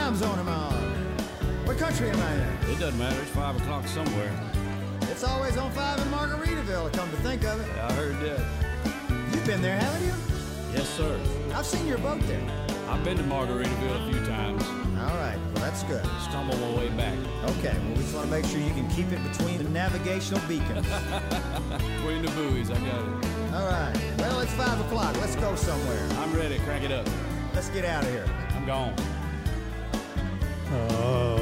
time zone am I on? What country am I in? It doesn't matter. It's 5 o'clock somewhere. It's always on 5 in Margaritaville, come to think of it. Yeah, I heard that. You've been there, haven't you? Yes, sir. I've seen your boat there. I've been to Margaritaville a few times. All right, well, that's good. Stumbled my way back. Okay, well, we just want to make sure you can keep it between the navigational beacons. Between the buoys, I got it. All right, well, it's 5 o'clock. Let's go somewhere. I'm ready. Crank it up. Let's get out of here. I'm gone. Oh,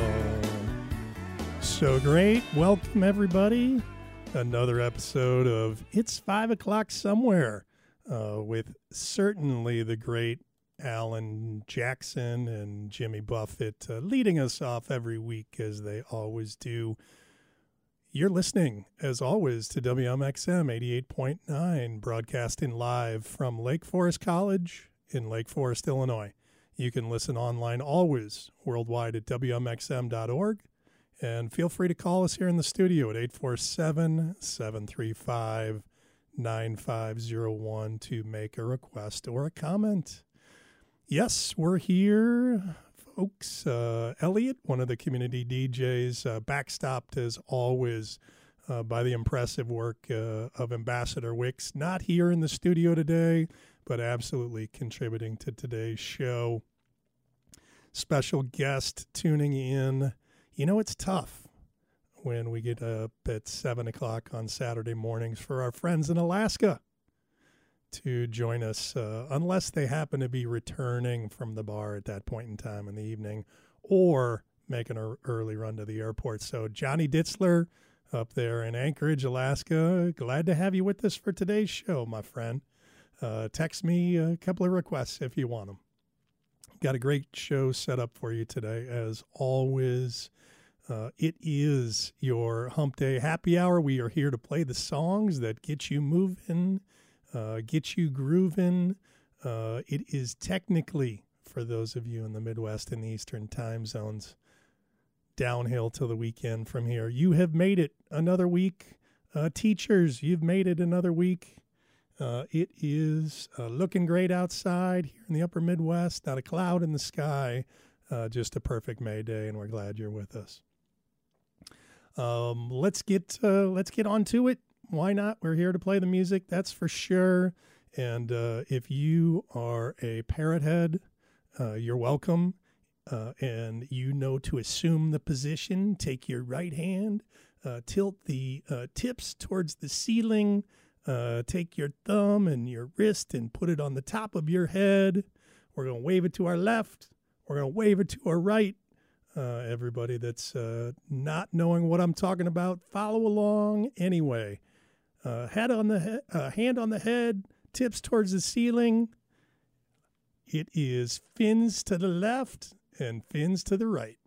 so great. Welcome, everybody. Another episode of It's 5 O'Clock Somewhere with certainly the great Alan Jackson and Jimmy Buffett leading us off every week as they always do. You're listening, as always, to WMXM 88.9, broadcasting live from Lake Forest College in Lake Forest, Illinois. You can listen online always, worldwide at WMXM.org. And feel free to call us here in the studio at 847-735-9501 to make a request or a comment. Yes, we're here, folks. Elliot, one of the community DJs, backstopped as always by the impressive work of Ambassador Wicks. Not here in the studio today, but absolutely contributing to today's show. Special guest tuning in. You know, it's tough when we get up at 7 o'clock on Saturday mornings for our friends in Alaska to join us, unless they happen to be returning from the bar at that point in time in the evening or making an early run to the airport. So Johnny Ditzler up there in Anchorage, Alaska, glad to have you with us for today's show, my friend. Text me a couple of requests if you want them. Got a great show set up for you today, as always. It is your Hump Day Happy Hour. We are here to play the songs that get you moving, get you grooving. It is technically, for those of you in the Midwest and the Eastern time zones, downhill till the weekend from here. You have made it another week. Teachers, you've made it another week. It is looking great outside here in the upper Midwest. Not a cloud in the sky. Just a perfect May day, and we're glad you're with us. Let's get on to it. Why not? We're here to play the music, that's for sure. And if you are a parrot head, you're welcome. And you know to assume the position. Take your right hand, tilt the tips towards the ceiling. Take your thumb and your wrist and put it on the top of your head. We're going to wave it to our left. We're going to wave it to our right. Everybody that's not knowing what I'm talking about, follow along anyway. Hand on the head, tips towards the ceiling. It is fins to the left and fins to the right.